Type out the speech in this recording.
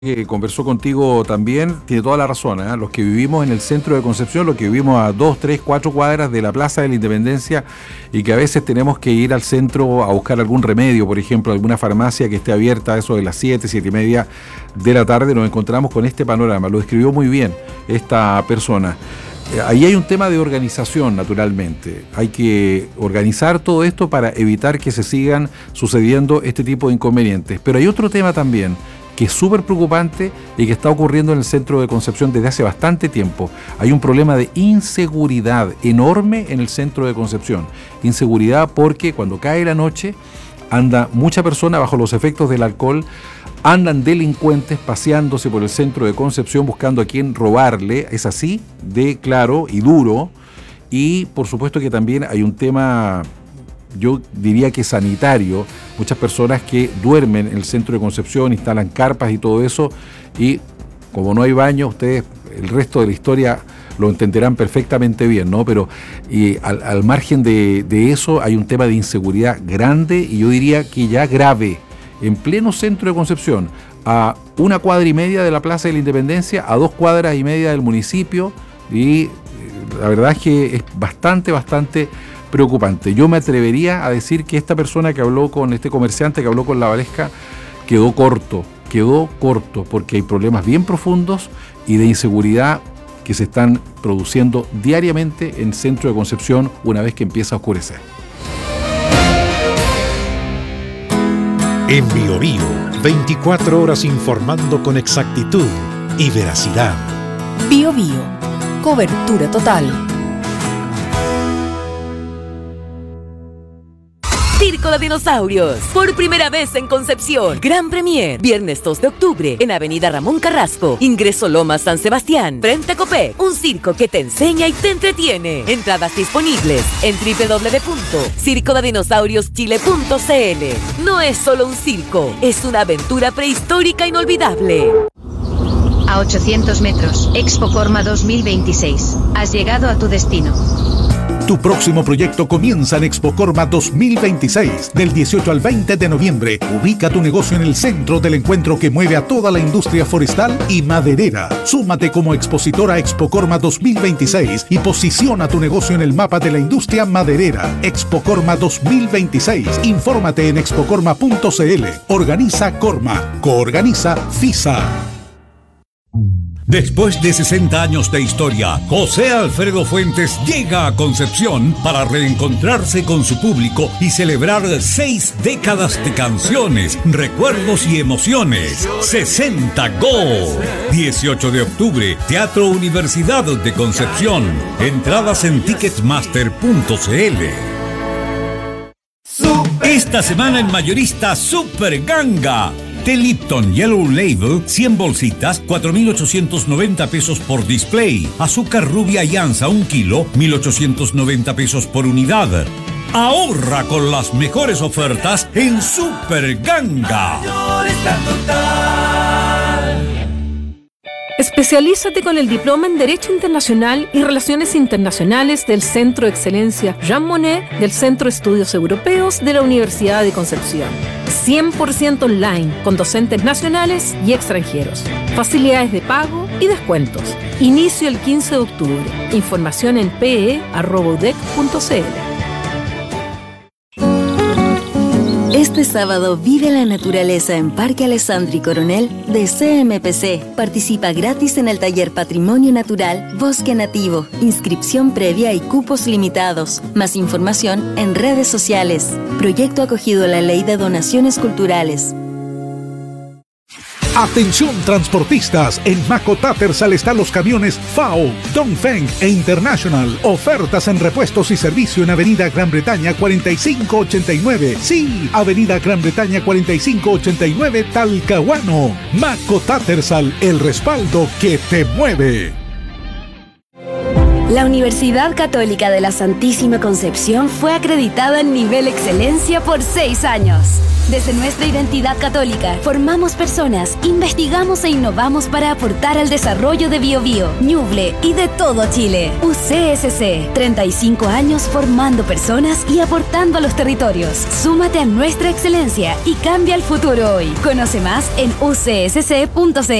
que conversó contigo también tiene toda la razón, ¿eh? Los que vivimos en el centro de Concepción, los que vivimos a 2, 3, 4 cuadras de la Plaza de la Independencia y que a veces tenemos que ir al centro a buscar algún remedio, por ejemplo, alguna farmacia que esté abierta a eso de las 7, 7 y media de la tarde, nos encontramos con este panorama. Lo describió muy bien esta persona. Ahí hay un tema de organización, naturalmente. Hay que organizar todo esto para evitar que se sigan sucediendo este tipo de inconvenientes. Pero hay otro tema también que es súper preocupante y que está ocurriendo en el centro de Concepción desde hace bastante tiempo. Hay un problema de inseguridad enorme en el centro de Concepción. Inseguridad porque cuando cae la noche anda mucha persona bajo los efectos del alcohol, andan delincuentes paseándose por el centro de Concepción buscando a quién robarle. Es así de claro y duro. Y por supuesto que también hay un tema, yo diría que sanitario, muchas personas que duermen en el centro de Concepción, instalan carpas y todo eso, y como no hay baño, ustedes el resto de la historia lo entenderán perfectamente bien, ¿no? Pero al margen de eso hay un tema de inseguridad grande y yo diría que ya grave, en pleno centro de Concepción, a 1,5 cuadras de la Plaza de la Independencia, a 2,5 cuadras del municipio, y la verdad es que es bastante preocupante. Yo me atrevería a decir que esta persona que habló con este comerciante que habló con La Valesca quedó corto, porque hay problemas bien profundos y de inseguridad que se están produciendo diariamente en el centro de Concepción una vez que empieza a oscurecer. En BioBio, 24 horas informando con exactitud y veracidad. BioBio, cobertura total. Circo de Dinosaurios, por primera vez en Concepción. Gran Premier, viernes 2 de octubre, en Avenida Ramón Carrasco, ingreso Lomas San Sebastián, frente a Copec. Un circo que te enseña y te entretiene. Entradas disponibles en www.circodedinosaurioschile.cl. No es solo un circo, es una aventura prehistórica inolvidable. A 800 metros, Expo Corma 2026. Has llegado a tu destino. Tu próximo proyecto comienza en Expo Corma 2026, del 18 al 20 de noviembre. Ubica tu negocio en el centro del encuentro que mueve a toda la industria forestal y maderera. Súmate como expositor a Expo Corma 2026 y posiciona tu negocio en el mapa de la industria maderera. Expo Corma 2026. Infórmate en expocorma.cl. Organiza Corma. Coorganiza FISA. Después de 60 años de historia, José Alfredo Fuentes llega a Concepción para reencontrarse con su público y celebrar 6 décadas de canciones, recuerdos y emociones. 60 Go. 18 de octubre, Teatro Universidad de Concepción. Entradas en ticketmaster.cl. Esta semana en Mayorista Super Ganga. Té Lipton Yellow Label, 100 bolsitas, 4.890 pesos por display. Azúcar rubia Yanza, 1 kilo, 1.890 pesos por unidad. Ahorra con las mejores ofertas en Super Ganga. Especialízate con el diploma en Derecho Internacional y Relaciones Internacionales del Centro de Excelencia Jean Monnet del Centro de Estudios Europeos de la Universidad de Concepción. 100% online, con docentes nacionales y extranjeros. Facilidades de pago y descuentos. Inicio el 15 de octubre. Información en pe@udec.cl. Este sábado vive la naturaleza en Parque Alessandri Coronel de CMPC. Participa gratis en el taller Patrimonio Natural Bosque Nativo. Inscripción previa y cupos limitados. Más información en redes sociales. Proyecto acogido a la Ley de Donaciones Culturales. Atención transportistas, en Maco Tattersall están los camiones FAO, Dongfeng e International. Ofertas en repuestos y servicio en Avenida Gran Bretaña 4589. Sí, Avenida Gran Bretaña 4589, Talcahuano. Maco Tattersall, el respaldo que te mueve. La Universidad Católica de la Santísima Concepción fue acreditada en nivel excelencia por 6 años. Desde nuestra identidad católica, formamos personas, investigamos e innovamos para aportar al desarrollo de Biobío, Ñuble y de todo Chile. UCSC, 35 años formando personas y aportando a los territorios. Súmate a nuestra excelencia y cambia el futuro hoy. Conoce más en ucsc.cl.